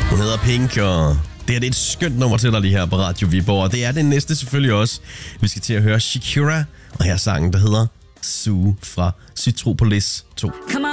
Hun hedder Pink, og det er et skønt nummer til dig lige her på Radio Viborg. Og det er det næste selvfølgelig også. Vi skal til at høre Shakira, og her sangen, der hedder Sue fra Citropolis 2.